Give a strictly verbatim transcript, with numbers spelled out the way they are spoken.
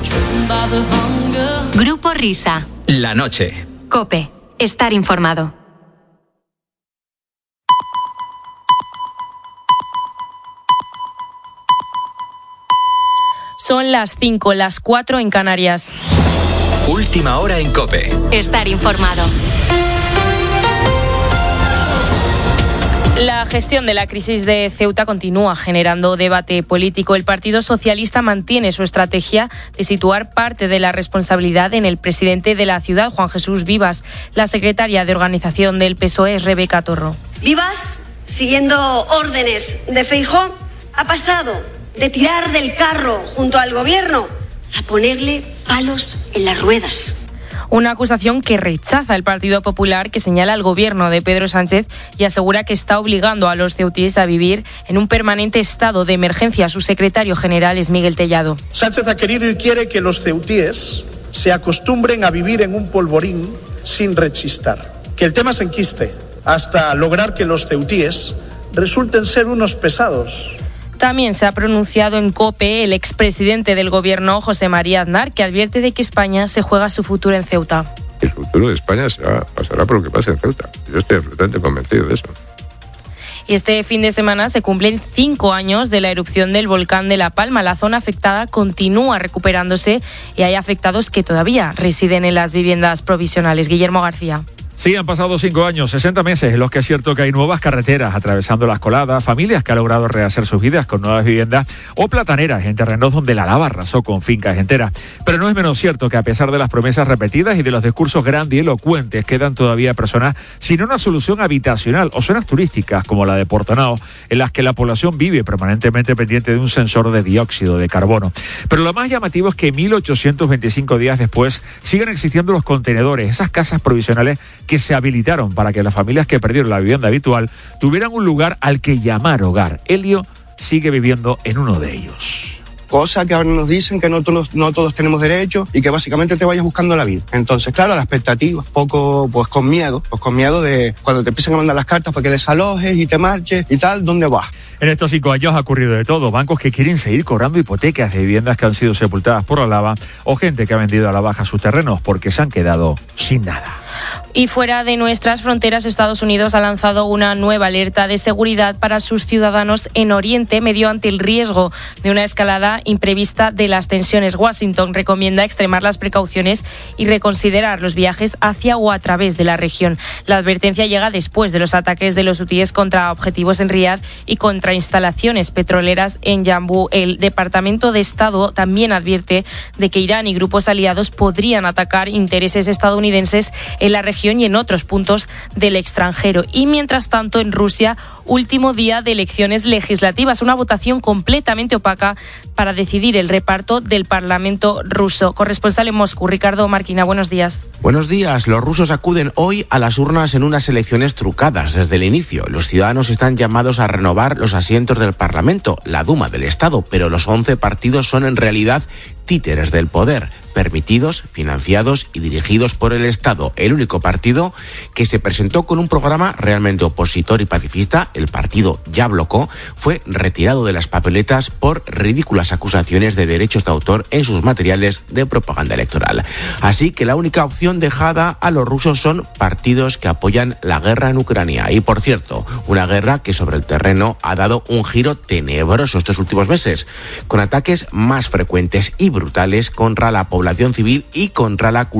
Grupo Risa. La noche. COPE. Estar informado. Son las cinco, las cuatro en Canarias. Última hora en COPE. Estar informado. La gestión de la crisis de Ceuta continúa generando debate político. El Partido Socialista mantiene su estrategia de situar parte de la responsabilidad en el presidente de la ciudad, Juan Jesús Vivas. La secretaria de organización del P S O E es Rebeca Torro. Vivas, siguiendo órdenes de Feijóo, ha pasado de tirar del carro junto al gobierno a ponerle palos en las ruedas. Una acusación que rechaza el Partido Popular, que señala al gobierno de Pedro Sánchez y asegura que está obligando a los ceutíes a vivir en un permanente estado de emergencia. Su secretario general es Miguel Tellado. Sánchez ha querido y quiere que los ceutíes se acostumbren a vivir en un polvorín sin rechistar, que el tema se enquiste hasta lograr que los ceutíes resulten ser unos pesados. También se ha pronunciado en COPE el expresidente del gobierno, José María Aznar, que advierte de que España se juega su futuro en Ceuta. El futuro de España será, pasará por lo que pase en Ceuta. Yo estoy absolutamente convencido de eso. Y este fin de semana se cumplen cinco años de la erupción del volcán de La Palma. La zona afectada continúa recuperándose y hay afectados que todavía residen en las viviendas provisionales. Guillermo García. Sí, han pasado cinco años, sesenta meses en los que es cierto que hay nuevas carreteras atravesando las coladas, familias que han logrado rehacer sus vidas con nuevas viviendas o plataneras en terrenos donde la lava arrasó con fincas enteras. Pero no es menos cierto que a pesar de las promesas repetidas y de los discursos grandilocuentes, quedan todavía personas sin una solución habitacional o zonas turísticas como la de Portonao, en las que la población vive permanentemente pendiente de un sensor de dióxido de carbono. Pero lo más llamativo es que mil ochocientos veinticinco días después siguen existiendo los contenedores, esas casas provisionales que se habilitaron para que las familias que perdieron la vivienda habitual tuvieran un lugar al que llamar hogar. Elio sigue viviendo en uno de ellos. Cosas que ahora nos dicen que no todos, no todos tenemos derecho y que básicamente te vayas buscando la vida. Entonces, claro, la expectativa, poco pues con miedo, pues con miedo de cuando te empiezan a mandar las cartas para que desalojes y te marches y tal, ¿dónde vas? En estos cinco años ha ocurrido de todo. Bancos que quieren seguir cobrando hipotecas de viviendas que han sido sepultadas por la lava o gente que ha vendido a la baja sus terrenos porque se han quedado sin nada. Y fuera de nuestras fronteras, Estados Unidos ha lanzado una nueva alerta de seguridad para sus ciudadanos en Oriente Medio ante el riesgo de una escalada imprevista de las tensiones. Washington recomienda extremar las precauciones y reconsiderar los viajes hacia o a través de la región. La advertencia llega después de los ataques de los hutíes contra objetivos en Riad y contra instalaciones petroleras en Yambú. El Departamento de Estado también advierte de que Irán y grupos aliados podrían atacar intereses estadounidenses en la región y en otros puntos del extranjero. Y mientras tanto, en Rusia, último día de elecciones legislativas, una votación completamente opaca para decidir el reparto del Parlamento ruso. Corresponsal en Moscú, Ricardo Marquina, buenos días. Buenos días. Los rusos acuden hoy a las urnas en unas elecciones trucadas desde el inicio. Los ciudadanos están llamados a renovar los asientos del Parlamento, la Duma del Estado, pero los once partidos son en realidad títeres del poder, permitidos, financiados y dirigidos por el Estado. El único partido que se presentó con un programa realmente opositor y pacifista, el partido Yabloko, fue retirado de las papeletas por ridículas acusaciones de derechos de autor en sus materiales de propaganda electoral. Así que la única opción dejada a los rusos son partidos que apoyan la guerra en Ucrania. Y por cierto, una guerra que sobre el terreno ha dado un giro tenebroso estos últimos meses, con ataques más frecuentes y brutales contra la población civil y contra la cultura.